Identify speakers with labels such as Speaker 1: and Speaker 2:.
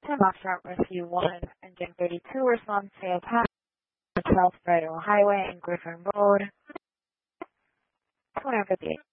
Speaker 1: 10 Foxtrot Rescue 1, Engine 32, response to a pass on South Federal Highway and Griffin Road, 258.